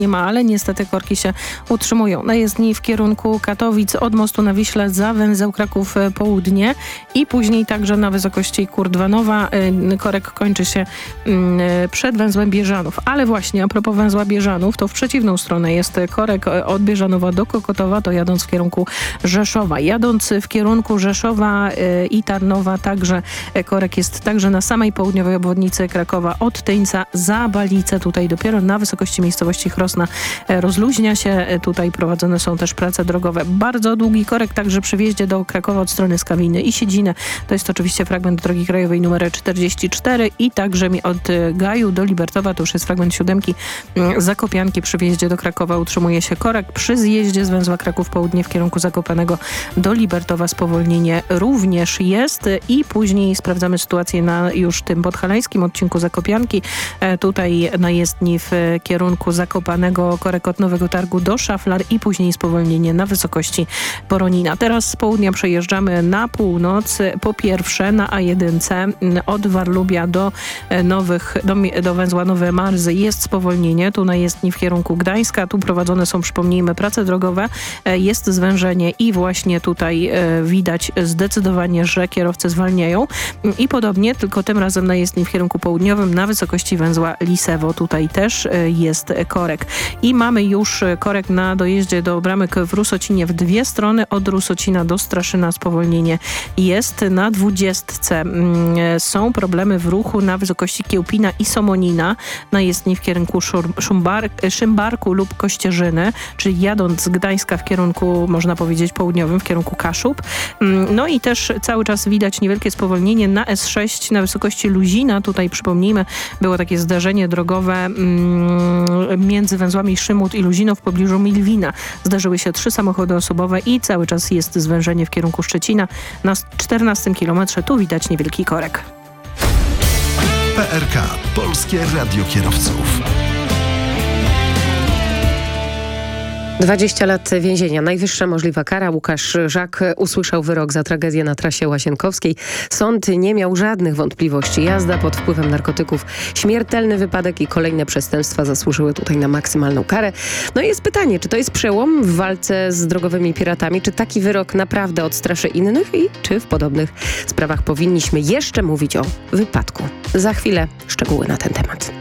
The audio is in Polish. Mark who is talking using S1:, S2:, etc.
S1: nie ma, ale niestety korki się utrzymują. Na jezdni w kierunku Katowic od mostu na Wiśle za węzeł Kraków Południe i później także na wysokości Kurdwanowa. Korek kończy się przed węzłem Bieżanów. Ale właśnie a propos węzła Bieżanów, to w przeciwną stronę jest korek od Bieżanowa do Kokotowa, to jadąc w kierunku Rzeszowa. Jadąc w kierunku Rzeszowa i Tarnowa także korek jest także na samej południowej obwodnicy Krakowa od Tyńca za Balicę. Tutaj dopiero na wysokości miejscowości Chrosna rozluźnia się. Tutaj prowadzone są też prace drogowe. Bardzo długi korek także przy wjeździe do Krakowa od strony Skawiny i Siedziny. To jest oczywiście fragment drogi krajowej nr 44 i także od Gaju do Libertowa, to już jest fragment 7. Zakopianki przy wjeździe do Krakowa utrzymuje się korek. Przy zjeździe z węzła Kraków Południe w kierunku Zakopanego do Libertowa spowolnienie również jest i później sprawdzamy sytuację na już tym podhalańskim odcinku Zakopianki. Tutaj na jezdni w kierunku Zakopanego korek od Nowego Targu do Szaflar i później spowolnienie na wysokości Boronina. Teraz z południa przejeżdżamy na północ. Po pierwsze na A1 od Warlubia do węzła Nowe Marzy jest spowolnienie. Tu na jezdni w kierunku Gdańska. Tu prowadzone są, przypomnijmy, prace drogowe. Jest zwężenie i właśnie tutaj widać zdecydowanie, że kierowcy zwalniają. I podobnie, tylko tym razem na jezdni w kierunku południowym na wysokości węzła Lisewo. Tutaj też jest korek. I mamy już korek na dojeździe do bramek w Rusocinie w dwie strony. Od Rusocina do Straszyna spowolnienie jest. Na 20 są problemy w ruchu na wysokości Kiełpina i Somonina. Na jezdni w kierunku Szymbarku lub Kościerzyny, czyli jadąc z Gdańska w kierunku, można powiedzieć, południowym, w kierunku Kaszub. No i też cały czas widać niewielkie spowolnienie na S6 na wysokości Luzina. Tutaj przypomnijmy, było takie zdarzenie drogowe między węzłami Szymut i Luzino w pobliżu Milwina. Zdarzyły się 3 samochody osobowe i cały czas jest zwężenie w kierunku Szczecina. Na 14 kilometrze tu widać niewielki korek.
S2: PRK. Polskie Radio Kierowców.
S3: 20 lat więzienia. Najwyższa możliwa kara. Łukasz Żak usłyszał wyrok za tragedię na trasie Łasienkowskiej. Sąd nie miał żadnych wątpliwości. Jazda pod wpływem narkotyków, śmiertelny wypadek i kolejne przestępstwa zasłużyły tutaj na maksymalną karę. No i jest pytanie, czy to jest przełom w walce z drogowymi piratami? Czy taki wyrok naprawdę odstraszy innych i czy w podobnych sprawach powinniśmy jeszcze mówić o wypadku? Za chwilę szczegóły na ten temat.